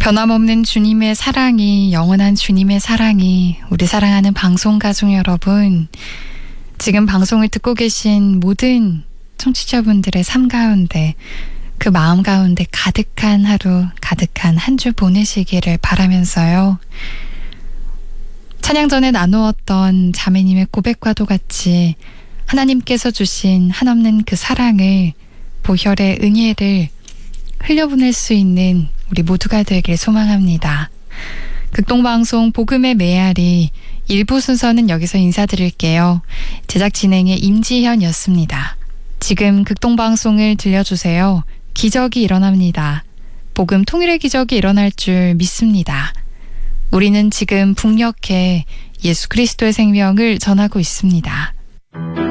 변함없는 주님의 사랑이, 영원한 주님의 사랑이 우리 사랑하는 방송가족 여러분, 지금 방송을 듣고 계신 모든 청취자분들의 삶 가운데, 그 마음 가운데 가득한 하루, 가득한 한 주 보내시기를 바라면서요. 찬양 전에 나누었던 자매님의 고백과도 같이 하나님께서 주신 한없는 그 사랑을, 보혈의 은혜를 흘려보낼 수 있는 우리 모두가 되길 소망합니다. 극동방송 복음의 메아리 1부 순서는 여기서 인사드릴게요. 제작 진행의 임지현이었습니다. 지금 극동방송을 들려주세요. 기적이 일어납니다. 복음 통일의 기적이 일어날 줄 믿습니다. 우리는 지금 북녘에 예수 그리스도의 생명을 전하고 있습니다.